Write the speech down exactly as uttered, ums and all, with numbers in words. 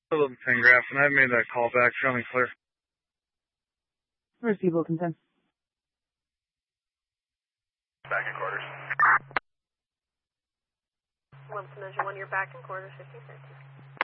Hello, ten Graph, and I've made that call back. Show me clear. Receive Wilkinson. Back in quarters. Wilson, as you one, you're back in quarters, fifteen thirteen.